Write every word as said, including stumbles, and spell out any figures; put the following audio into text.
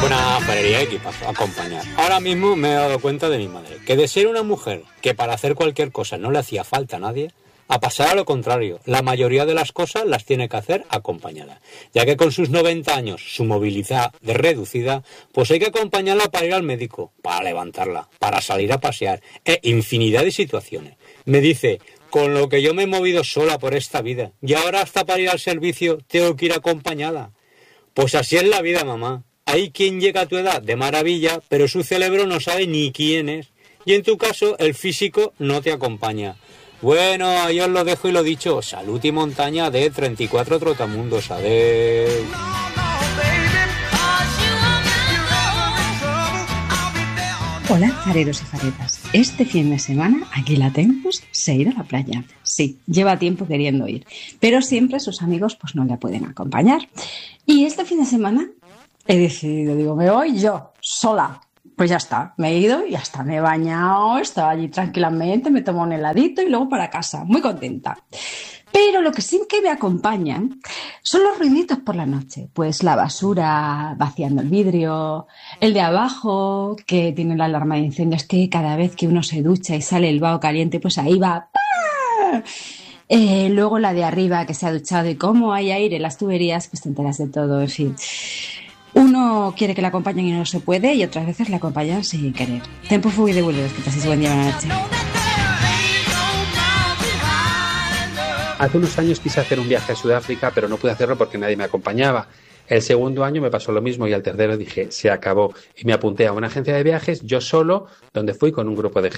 Buena farería de equipazo, acompañar. Ahora mismo me he dado cuenta de mi madre, que de ser una mujer que para hacer cualquier cosa no le hacía falta a nadie, a pasar a lo contrario, la mayoría de las cosas las tiene que hacer acompañada, ya que con sus noventa años, su movilidad reducida, pues hay que acompañarla para ir al médico, para levantarla, para salir a pasear, e infinidad de situaciones. Me dice, con lo que yo me he movido sola por esta vida, y ahora hasta para ir al servicio tengo que ir acompañada. Pues así es la vida, mamá. Hay quien llega a tu edad de maravilla, pero su cerebro no sabe ni quién es, y en tu caso el físico no te acompaña. Bueno, ahí os lo dejo y lo dicho. Salud y montaña de treinta y cuatro Trotamundos. Adeu. Hola, fareros y faretas. Este fin de semana, aquí la tenemos, se irá a la playa. Sí, lleva tiempo queriendo ir, pero siempre sus amigos pues no le pueden acompañar. Y este fin de semana he decidido, digo, me voy yo, sola. Pues ya está, me he ido y hasta me he bañado, estaba allí tranquilamente, me tomo un heladito y luego para casa, muy contenta. Pero lo que sí que me acompañan son los ruiditos por la noche, pues la basura vaciando el vidrio, el de abajo que tiene la alarma de incendios que cada vez que uno se ducha y sale el vaho caliente, pues ahí va. ¡Pah! Eh, luego la de arriba que se ha duchado y como hay aire en las tuberías, pues te enteras de todo, en fin. Uno quiere que la acompañen y no se puede, y otras veces la acompañan sin querer. Tempo fugui de vuelve, que paséis buen día, buena noche. Hace unos años quise hacer un viaje a Sudáfrica, pero no pude hacerlo porque nadie me acompañaba. El segundo año me pasó lo mismo y al tercero dije, se acabó. Y me apunté a una agencia de viajes, yo solo, donde fui con un grupo de gente.